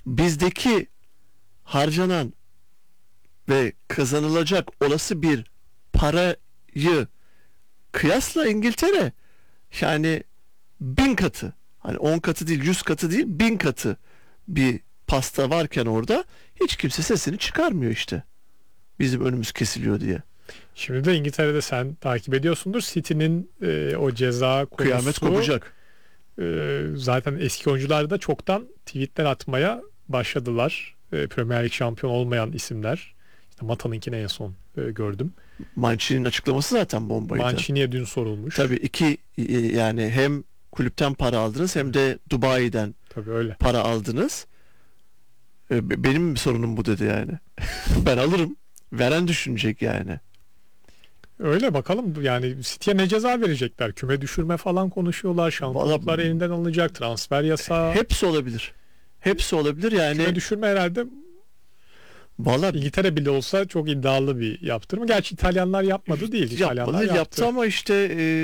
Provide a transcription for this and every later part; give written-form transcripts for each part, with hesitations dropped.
bizdeki harcanan ve kazanılacak olası bir parayı kıyasla İngiltere yani 1000 katı, hani 10 katı değil, 100 katı değil, 1000 katı bir pasta varken orada hiç kimse sesini çıkarmıyor işte. Bizim önümüz kesiliyor diye. Şimdi de İngiltere'de sen takip ediyorsundur. City'nin o ceza konusu. Kıyamet kopacak. Zaten eski oyuncular da çoktan tweetler atmaya başladılar. Premier Lig şampiyon olmayan isimler. İşte Mata'nınkini en son gördüm. Mancini'nin açıklaması zaten bombaydı. Mancini'ye dün sorulmuş. Tabii yani hem kulüpten para aldınız hem de Dubai'den tabii öyle para aldınız. Benim sorunum bu dedi yani. Ben alırım. Veren düşünecek yani. Öyle bakalım yani City'ye ne ceza verecekler? Küme düşürme falan konuşuyorlar. Şampiyonluklar elinden alınacak. Transfer yasağı. Hepsi olabilir. Hepsi olabilir yani. Küme düşürme herhalde. Vallahi İngiltere bile olsa çok iddialı bir yaptırım. Gerçi İtalyanlar yapmadı değil. İtalyanlar yaptı ama işte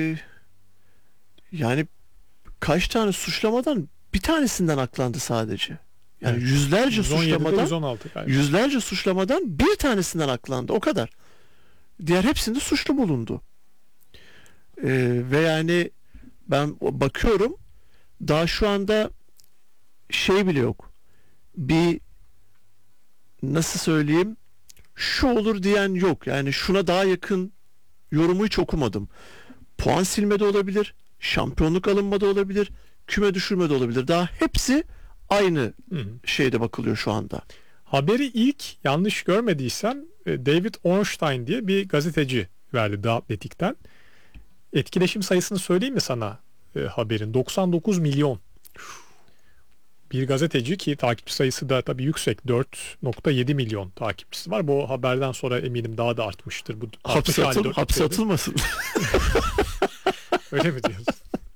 yani kaç tane suçlamadan bir tanesinden aklandı sadece. Yani evet. yüzlerce suçlamadan 116 yüzlerce suçlamadan bir tanesinden aklandı. O kadar. Diğer hepsinde suçlu bulundu. Ve yani ben bakıyorum daha şu anda şey bile yok. Bir nasıl söyleyeyim, şu olur diyen yok. Yani şuna daha yakın yorumu hiç okumadım. Puan silme de olabilir, şampiyonluk alınma da olabilir, küme düşürme de olabilir. Daha hepsi aynı şeyde bakılıyor şu anda. Haberi ilk yanlış görmediysem David Ornstein diye bir gazeteci verdi The Athletic'ten. Etkileşim sayısını söyleyeyim mi sana haberin? 99 milyon. Bir gazeteci ki takipçi sayısı da tabii yüksek. 4,7 milyon takipçisi var. Bu haberden sonra eminim daha da artmıştır. Bu hapse atılmasın. Öyle mi diyorsun?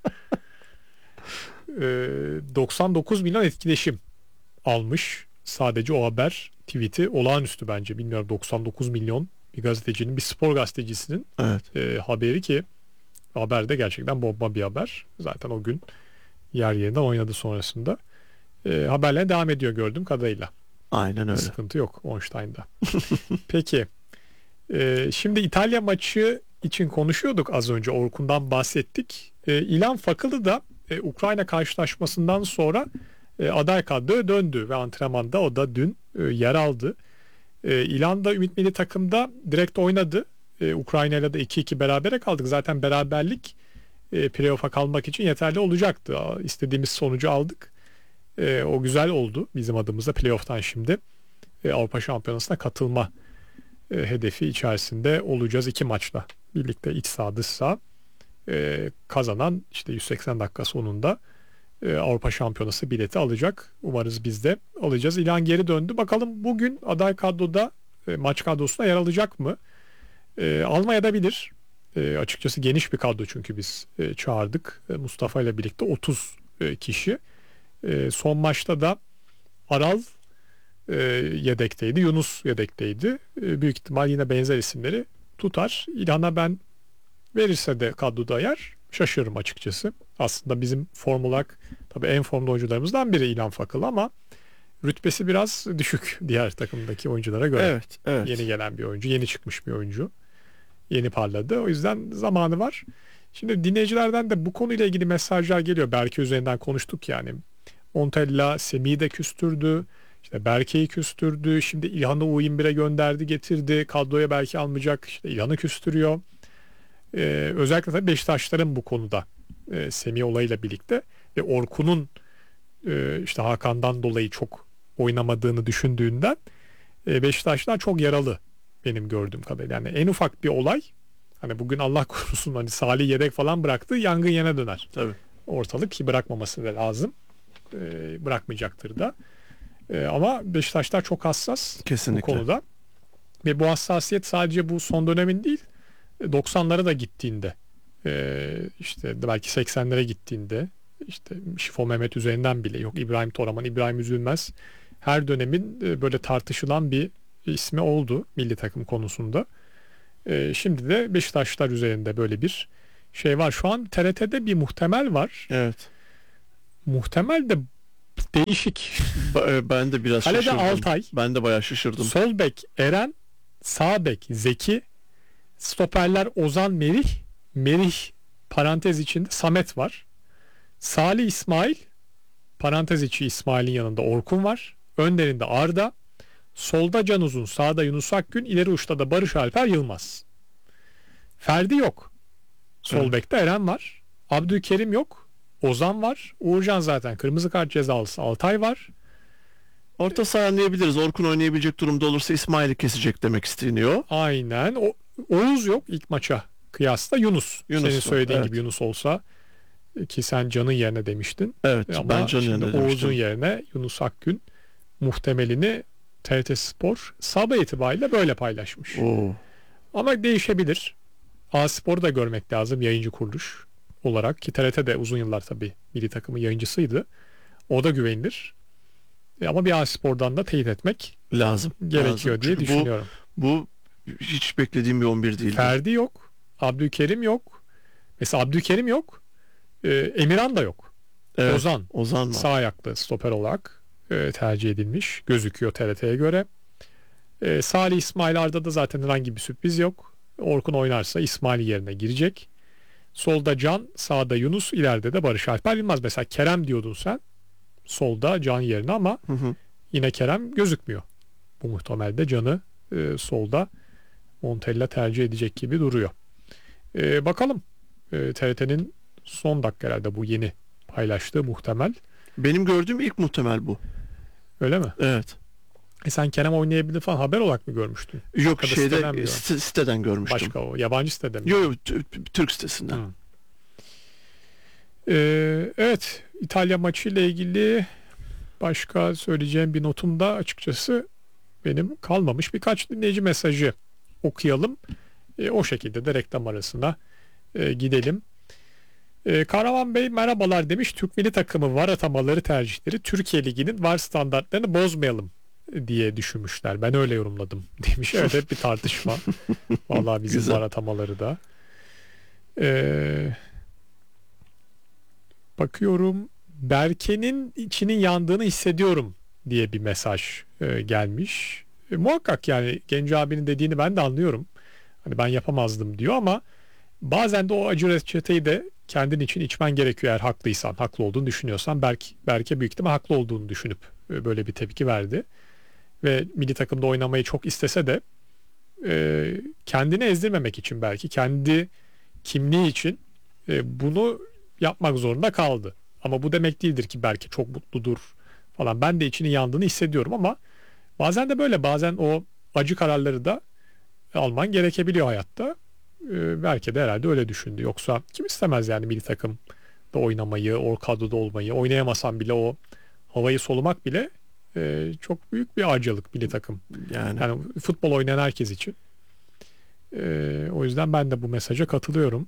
99 milyon etkileşim almış. Sadece o haber tweet'i olağanüstü bence. Bilmiyorum 99 milyon bir gazetecinin, bir spor gazetecisinin evet. Haberi ki haber de gerçekten bomba bir haber. Zaten o gün yer yerinden oynadı sonrasında. Haberler devam ediyor gördüğüm kadarıyla. Aynen öyle. Sıkıntı yok Ornstein'da. Peki. Şimdi İtalya maçı için konuşuyorduk az önce. Orkun'dan bahsettik. İlhan Fakılı da Ukrayna karşılaşmasından sonra aday kadroya döndü ve antrenmanda o da dün yer aldı. İlhan da Ümit Milli Takım'da direkt oynadı. Ukrayna ile de 2-2 berabere kaldık. Zaten beraberlik playoff'a kalmak için yeterli olacaktı. İstediğimiz sonucu aldık. O güzel oldu bizim adımıza playoff'tan şimdi Avrupa Şampiyonası'na katılma hedefi içerisinde olacağız 2 maçla birlikte iç saha dış saha. Kazanan işte 180 dakika sonunda Avrupa Şampiyonası bileti alacak. Umarız biz de alacağız. İlhan geri döndü. Bakalım bugün aday kadroda maç kadrosuna yer alacak mı? Almayabilir. Açıkçası geniş bir kadro çünkü biz çağırdık. Mustafa ile birlikte 30 kişi. Son maçta da Aral yedekteydi. Yunus yedekteydi. Büyük ihtimal yine benzer isimleri tutar. İlhan'a ben verirse de kadroda yer şaşırırım açıkçası. Aslında bizim form olarak tabii en formda oyuncularımızdan biri İlhan Fakılı ama rütbesi biraz düşük diğer takımdaki oyunculara göre. Evet. Yeni gelen bir oyuncu, yeni çıkmış bir oyuncu. Yeni parladı. O yüzden zamanı var. Şimdi dinleyicilerden de bu konuyla ilgili mesajlar geliyor. Berke üzerinden konuştuk yani. Montella Semih'i de küstürdü. İşte Berke'yi küstürdü. Şimdi İlhan'ı U21'e gönderdi, getirdi. Kadroya belki almayacak. İşte İlhan'ı küstürüyor. Özellikle tabii Beşiktaşların bu konuda Semih olayıyla birlikte ve Orkun'un işte Hakan'dan dolayı çok oynamadığını düşündüğünden Beşiktaşlar çok yaralı benim gördüğüm kadarıyla. Yani en ufak bir olay hani bugün Allah korusun hani Salih yedek falan bıraktı yangın yine döner. Tabii. Ortalık ki bırakmaması da lazım. Bırakmayacaktır da. Ama Beşiktaşlar çok hassas kesinlikle bu konuda. Ve bu hassasiyet sadece bu son dönemin değil 90'lara da gittiğinde işte belki 80'lere gittiğinde işte Şifo Mehmet üzerinden bile yok İbrahim Toraman, İbrahim Üzülmez her dönemin böyle tartışılan bir ismi oldu milli takım konusunda. Şimdi de Beşiktaşlar üzerinde böyle bir şey var. Şu an TRT'de bir muhtemel var. Evet. Muhtemel de Değişik. Ben de biraz Kalede şaşırdım. Altay. Ben de bayağı şaşırdım. Sol bek Eren, sağ bek Zeki, stoperler Ozan, Merih, Merih parantez içinde Samet var. Salih, İsmail, parantez içi İsmail'in yanında Orkun var. Önlerinde Arda, solda Can Uzun, sağda Yunus Akgün, ileri uçta da Barış Alper Yılmaz. Ferdi yok. Sol Evet. bekte Eren var. Abdülkerim yok. Ozan var. Uğurcan zaten kırmızı kart cezalısı. Altay var. Orta saha anlayabiliriz. Orkun oynayabilecek durumda olursa İsmail'i kesecek demek isteniyor. Aynen. Oğuz yok ilk maça kıyasla. Yunus. Yunus Senin var, söylediğin evet. gibi Yunus olsa, ki sen Can'ın yerine demiştin. Evet, Ama ben Can'ın şimdi yerine Oğuz'un demiştim. yerine Yunus Akgün muhtemelini TRT Spor sabah itibariyle böyle paylaşmış. Oo. Ama değişebilir. A-Spor'u da görmek lazım yayıncı kuruluş olarak, ki TRT de uzun yıllar tabii milli takımın yayıncısıydı. O da güvenilir. Ama bir A-Spor'dan da teyit etmek Lazım. gerekiyor Lazım. diye Çünkü düşünüyorum. bu hiç beklediğim bir 11 değildi. Ferdi yok. Abdülkerim yok. Mesela Abdülkerim yok. Emirhan da yok. Evet, Ozan Ozan var. sağ ayaklı stoper olarak tercih edilmiş. Gözüküyor TRT'ye göre. Salih, İsmail, Arda'da zaten herhangi bir sürpriz yok. Orkun oynarsa İsmail yerine girecek. Solda Can, sağda Yunus, ileride de Barış Alper Yılmaz. Mesela Kerem diyordun sen. Solda Can yerine ama Hı hı. yine Kerem gözükmüyor. Bu muhtemelde Can'ı solda Montella tercih edecek gibi duruyor. Bakalım. TRT'nin son dakika herhalde bu yeni paylaştığı muhtemel. Benim gördüğüm ilk muhtemel bu. Öyle mi? Evet. Sen Kerem oynayabilir falan haber olarak mı görmüştün? Yok, Ya da siteden mi şeyde gördün? siteden görmüştüm. Başka o. Yabancı sitede mi? Yok yok, Türk sitesinden. Hı. Evet. İtalya maçı ile ilgili başka söyleyeceğim bir notum da açıkçası benim kalmamış. Birkaç dinleyici mesajı okuyalım. O şekilde de reklam arasına gidelim. Karavan Bey merhabalar demiş. Türk milli takımı VAR atamaları tercihleri Türkiye Ligi'nin VAR standartlarını bozmayalım diye düşünmüşler. Ben öyle yorumladım demiş. Evet, hep bir tartışma. Vallahi bizim Güzel. VAR atamaları da. Bakıyorum, Berke'nin içinin yandığını hissediyorum diye bir mesaj gelmiş. Muhakkak yani Genco abinin dediğini ben de anlıyorum. Hani ben yapamazdım diyor ama bazen de o acı reçeteyi de kendin için içmen gerekiyor eğer haklıysan, haklı olduğunu düşünüyorsan. Berke büyük ihtimal haklı olduğunu düşünüp böyle bir tepki verdi. Ve milli takımda oynamayı çok istese de kendini ezdirmemek için, belki kendi kimliği için bunu yapmak zorunda kaldı. Ama bu demek değildir ki Berke çok mutludur falan. Ben de içinin yandığını hissediyorum ama bazen de böyle, bazen o acı kararları da alman gerekebiliyor hayatta. Belki de herhalde öyle düşündü. Yoksa kim istemez yani milli takımda oynamayı, o kadroda olmayı, oynayamasam bile o havayı solumak bile çok büyük bir acılık milli takım. Yani Yani futbol oynayan herkes için. O yüzden ben de bu mesaja katılıyorum.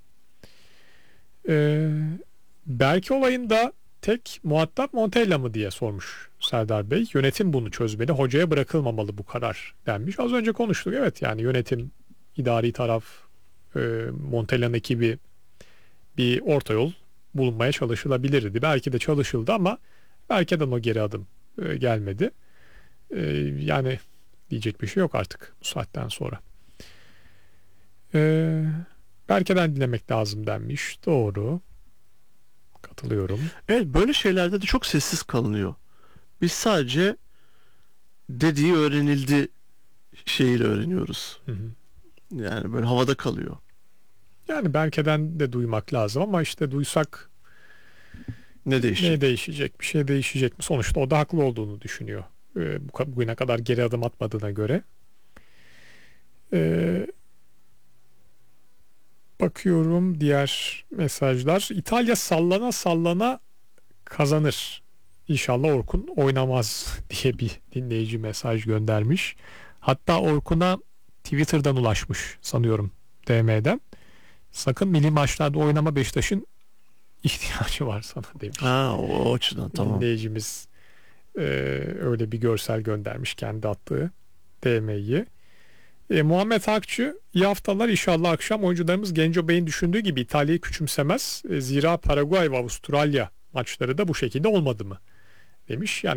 Belki olayında tek muhatap Montella mı diye sormuş Serdar Bey. Yönetim bunu çözmeli, hocaya bırakılmamalı bu karar denmiş. Az önce konuştuk. Evet, yani yönetim, idari taraf, Montella'nın ekibi bir orta yol bulunmaya çalışılabilirdi. Belki de çalışıldı ama Berke'den o geri adım gelmedi. Yani diyecek bir şey yok artık bu saatten sonra. Berke'den dinlemek lazım denmiş. Doğru. Katılıyorum. evet, böyle şeylerde de çok sessiz kalınıyor. Biz sadece dediği öğrenildi şeyiyle öğreniyoruz. Hı hı. Yani böyle havada kalıyor. Yani Berke'den de duymak lazım ama işte duysak Ne değişecek? ne değişecek? Bir şey değişecek mi? Sonuçta o da haklı olduğunu düşünüyor. Bugüne kadar geri adım atmadığına göre. Bakıyorum diğer mesajlar. İtalya sallana sallana kazanır. İnşallah Orkun oynamaz diye bir dinleyici mesaj göndermiş. Hatta Orkun'a Twitter'dan ulaşmış sanıyorum, DM'den. Sakın milli maçlarda oynama, Beşiktaş'ın ihtiyacı var sana demiş. Ha, o açıdan tamam. Dinleyicimiz öyle bir görsel göndermiş kendi attığı DM'yi. Muhammed Akçı, iyi haftalar, inşallah akşam oyuncularımız Genco Bey'in düşündüğü gibi İtalya'yı küçümsemez. Zira Paraguay ve Avustralya maçları da bu şekilde olmadı mı demiş. Yani